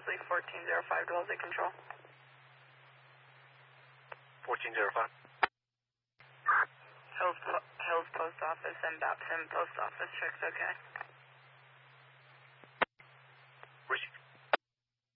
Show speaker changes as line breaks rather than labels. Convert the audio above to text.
Wellesley 1405 to Wellesley Control.
1405.
Hills Post Office and Bapson Post Office, checks okay.